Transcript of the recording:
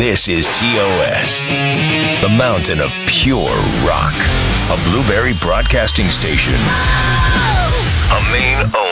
This is TOS, the mountain of pure rock. A Blueberry Broadcasting Station. A Maine